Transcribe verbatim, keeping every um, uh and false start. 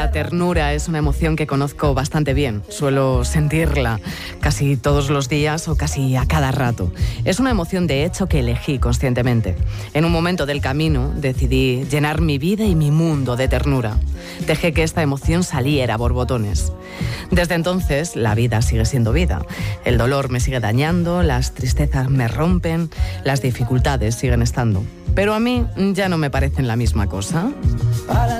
la ternura es una emoción que conozco bastante bien. Suelo sentirla casi todos los días o casi a cada rato. Es una emoción, de hecho, que elegí conscientemente. En un momento del camino decidí llenar mi vida y mi mundo de ternura. Dejé que esta emoción saliera a borbotones. Desde entonces, la vida sigue siendo vida. El dolor me sigue dañando, las tristezas me rompen, las dificultades siguen estando. Pero a mí ya no me parecen la misma cosa.